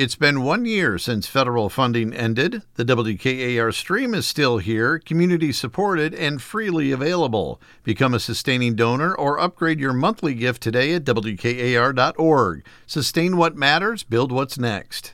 It's been 1 year since federal funding ended. The WKAR stream is still here, community supported, and freely available. Become a sustaining donor or upgrade your monthly gift today at WKAR.org. Sustain what matters, build what's next.